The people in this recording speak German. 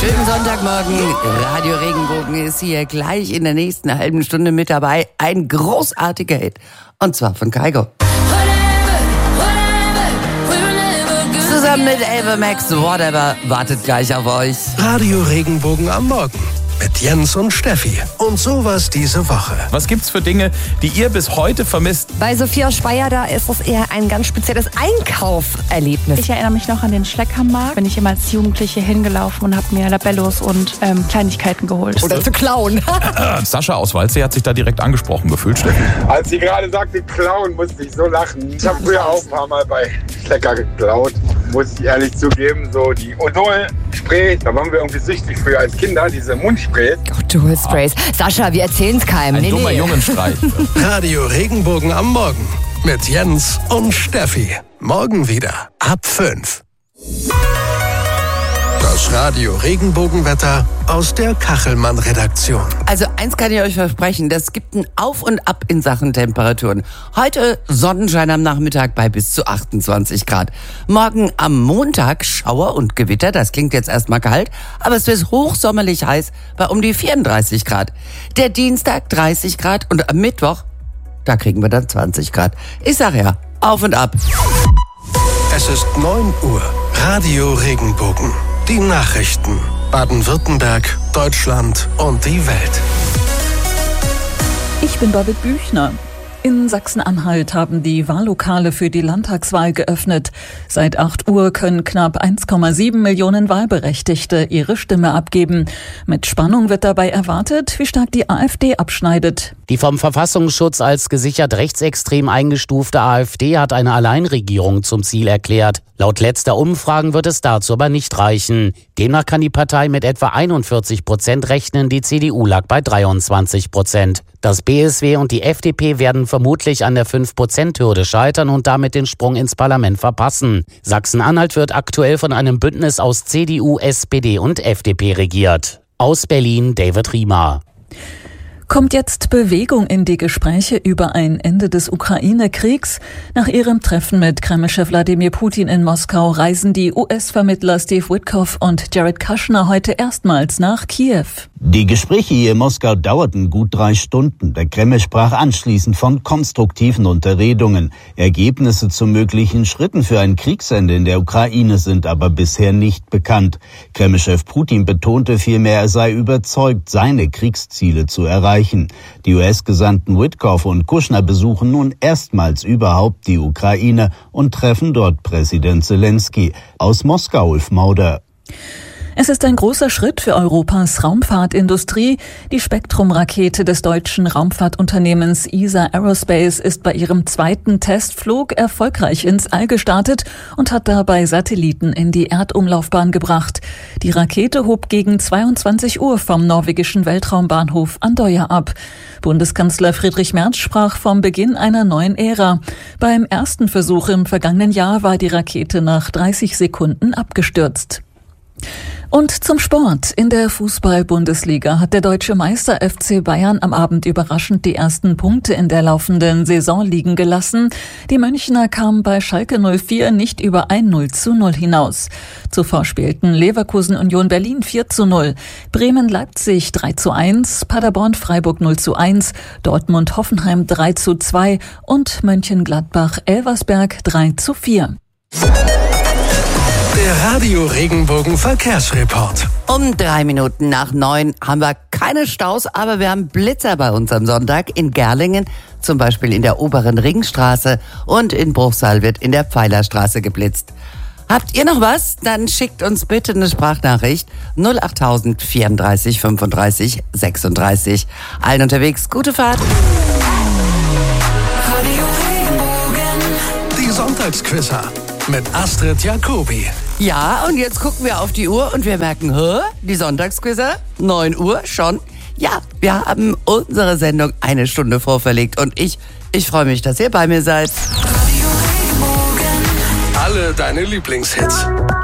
Schönen Sonntagmorgen. Radio Regenbogen ist hier gleich in der nächsten halben Stunde mit dabei. Ein großartiger Hit. Und zwar von Kygo. Zusammen mit Ava Max, Whatever, wartet gleich auf euch. Radio Regenbogen am Morgen mit Jens und Steffi. Und sowas diese Woche. Was gibt's für Dinge, die ihr bis heute vermisst? Bei Sophia Speyer, da ist es eher ein ganz spezielles Einkauferlebnis. Ich erinnere mich noch an den Schleckermarkt. Bin ich immer als Jugendliche hingelaufen und habe mir Labellos und Kleinigkeiten geholt. Oder zu klauen. Sascha aus Waldsee hat sich da direkt angesprochen gefühlt, Steffi. Als sie gerade sagte, klauen, musste ich so lachen. Ich habe früher auch ein paar Mal bei Schlecker geklaut, muss ich ehrlich zugeben. So die Odol-Sprays, da waren wir irgendwie süchtig früher als Kinder, diese Mundsprays. Odol-Sprays. Sascha, wir erzählen's keinem. Ein dummer Jungenstreich. Radio Regenbogen am Morgen mit Jens und Steffi. Morgen wieder ab 5. Das Radio Regenbogenwetter aus der Kachelmann-Redaktion. Also eins kann ich euch versprechen, das gibt ein Auf und Ab in Sachen Temperaturen. Heute Sonnenschein am Nachmittag bei bis zu 28 Grad. Morgen am Montag Schauer und Gewitter, das klingt jetzt erstmal kalt, aber es wird hochsommerlich heiß bei um die 34 Grad. Der Dienstag 30 Grad und am Mittwoch, da kriegen wir dann 20 Grad. Ich sag ja, Auf und Ab. Es ist 9 Uhr. Radio Regenbogen. Die Nachrichten. Baden-Württemberg, Deutschland und die Welt. Ich bin Birgit Büchner. In Sachsen-Anhalt haben die Wahllokale für die Landtagswahl geöffnet. Seit 8 Uhr können knapp 1,7 Millionen Wahlberechtigte ihre Stimme abgeben. Mit Spannung wird dabei erwartet, wie stark die AfD abschneidet. Die vom Verfassungsschutz als gesichert rechtsextrem eingestufte AfD hat eine Alleinregierung zum Ziel erklärt. Laut letzter Umfragen wird es dazu aber nicht reichen. Demnach kann die Partei mit etwa 41% rechnen, die CDU lag bei 23%. Das BSW und die FDP werden vermutlich an der 5%-Hürde scheitern und damit den Sprung ins Parlament verpassen. Sachsen-Anhalt wird aktuell von einem Bündnis aus CDU, SPD und FDP regiert. Aus Berlin David Riemer. Kommt jetzt Bewegung in die Gespräche über ein Ende des Ukraine-Kriegs? Nach ihrem Treffen mit Kreml-Chef Wladimir Putin in Moskau reisen die US-Vermittler Steve Witkoff und Jared Kushner heute erstmals nach Kiew. Die Gespräche hier in Moskau dauerten gut 3 Stunden. Der Kreml sprach anschließend von konstruktiven Unterredungen. Ergebnisse zu möglichen Schritten für ein Kriegsende in der Ukraine sind aber bisher nicht bekannt. Kreml-Chef Putin betonte vielmehr, er sei überzeugt, seine Kriegsziele zu erreichen. Die US-Gesandten Witkoff und Kushner besuchen nun erstmals überhaupt die Ukraine und treffen dort Präsident Zelensky. Aus Moskau, Ulf Mauder. Es ist ein großer Schritt für Europas Raumfahrtindustrie. Die Spektrum-Rakete des deutschen Raumfahrtunternehmens ESA Aerospace ist bei ihrem 2. Testflug erfolgreich ins All gestartet und hat dabei Satelliten in die Erdumlaufbahn gebracht. Die Rakete hob gegen 22 Uhr vom norwegischen Weltraumbahnhof Andøya ab. Bundeskanzler Friedrich Merz sprach vom Beginn einer neuen Ära. Beim ersten Versuch im vergangenen Jahr war die Rakete nach 30 Sekunden abgestürzt. Und zum Sport. In der Fußball-Bundesliga hat der deutsche Meister FC Bayern am Abend überraschend die ersten Punkte in der laufenden Saison liegen gelassen. Die Münchner kamen bei Schalke 04 nicht über ein 0:0 hinaus. Zuvor spielten Leverkusen Union Berlin 4:0, Bremen Leipzig 3:1, Paderborn Freiburg 0:1, Dortmund Hoffenheim 3:2 und Mönchengladbach Elversberg 3:4. Der Radio Regenbogen Verkehrsreport. Um 3 Minuten nach 9 haben wir keine Staus, aber wir haben Blitzer bei uns am Sonntag in Gerlingen, zum Beispiel in der oberen Ringstraße, und in Bruchsal wird in der Pfeilerstraße geblitzt. Habt ihr noch was? Dann schickt uns bitte eine Sprachnachricht 08000 34 35 36. Allen unterwegs, gute Fahrt. Die Sonntagsquizzer mit Astrid Jacobi. Ja, und jetzt gucken wir auf die Uhr und wir merken, die Sonntagsquizzer, 9 Uhr schon. Ja, wir haben unsere Sendung 1 Stunde vorverlegt und ich freue mich, dass ihr bei mir seid. Alle deine Lieblingshits.